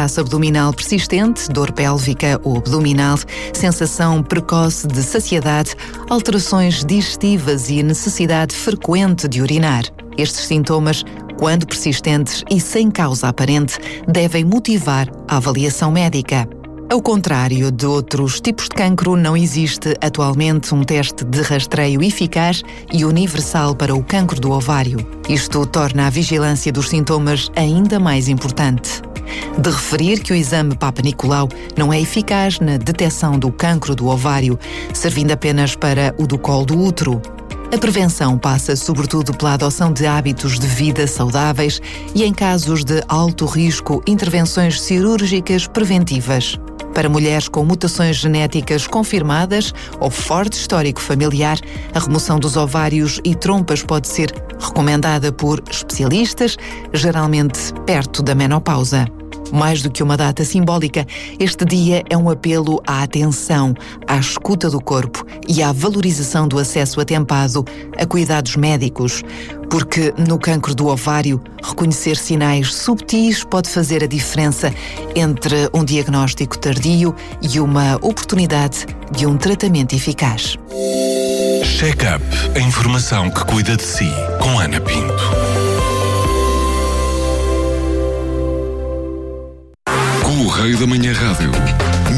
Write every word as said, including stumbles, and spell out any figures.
cansaço abdominal persistente, dor pélvica ou abdominal, sensação precoce de saciedade, alterações digestivas e necessidade frequente de urinar. Estes sintomas, quando persistentes e sem causa aparente, devem motivar a avaliação médica. Ao contrário de outros tipos de cancro, não existe atualmente um teste de rastreio eficaz e universal para o cancro do ovário. Isto torna a vigilância dos sintomas ainda mais importante. De referir que o exame Papa Nicolau não é eficaz na detecção do cancro do ovário, servindo apenas para o do colo do útero. A prevenção passa sobretudo pela adoção de hábitos de vida saudáveis e, em casos de alto risco, intervenções cirúrgicas preventivas. Para mulheres com mutações genéticas confirmadas ou forte histórico familiar, a remoção dos ovários e trompas pode ser recomendada por especialistas, geralmente perto da menopausa. Mais do que uma data simbólica, este dia é um apelo à atenção, à escuta do corpo e à valorização do acesso atempado a cuidados médicos, porque no cancro do ovário, reconhecer sinais subtis pode fazer a diferença entre um diagnóstico tardio e uma oportunidade de um tratamento eficaz. Check-up, a informação que cuida de si, com Ana Pinto. Correio da Manhã Rádio.